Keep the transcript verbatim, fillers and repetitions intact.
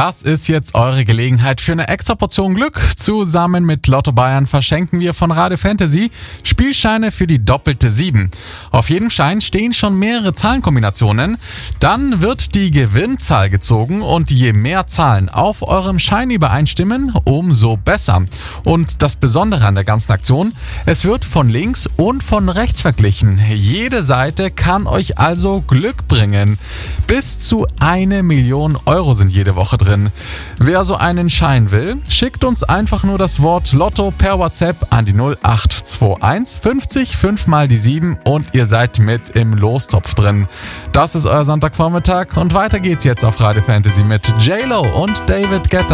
Das ist jetzt eure Gelegenheit für eine extra Portion Glück. Zusammen mit Lotto Bayern verschenken wir von Radio Fantasy Spielscheine für die doppelte sieben. Auf jedem Schein stehen schon mehrere Zahlenkombinationen. Dann wird die Gewinnzahl gezogen und je mehr Zahlen auf eurem Schein übereinstimmen, umso besser. Und das Besondere an der ganzen Aktion, es wird von links und von rechts verglichen. Jede Seite kann euch also Glück bringen. Bis zu eine Million Euro sind jede Woche drin. Wer so einen Schein will, schickt uns einfach nur das Wort Lotto per WhatsApp an die null acht zwei eins fünfzig fünf mal die sieben und ihr seid mit im Lostopf drin. Das ist euer Sonntagvormittag und weiter geht's jetzt auf Radio Fantasy mit J-Lo und David Guetta.